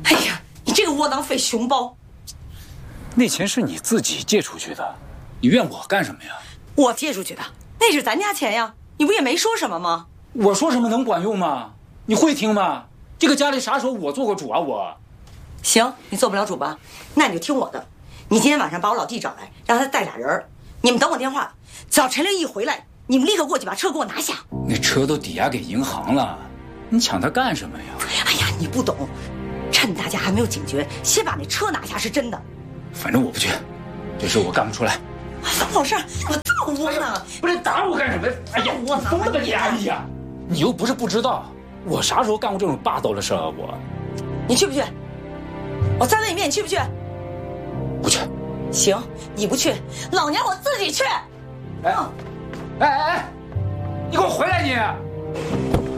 哎呀，你这个窝囊废熊包！ 那钱是你自己借出去的，你怨我干什么呀？ 我借出去的，那是咱家钱呀，你不也没说什么吗？ 我说什么能管用吗？你会听吗？这个家里啥时候我做过主啊？我。 行，你做不了主吧？那你就听我的。你今天晚上把我老弟找来，让他带俩人，你们等我电话。只要陈玲一回来，你们立刻过去把车给我拿下。 那车都抵押给银行了，你抢它干什么呀？ 哎呀，你不懂，趁大家还没有警觉，先把那车拿下是真的。 反正我不去，这事我干不出来。 怎么回事？我这么窝囊， 不是打我干什么？哎呀， 窝囊疯了吧你！哎呀，你又不是不知道，我啥时候干过这种霸道的事啊？ 你去不去？我再问一遍，你去不去？ 不去。 行，你不去，老娘我自己去。 哎，你给我回来你！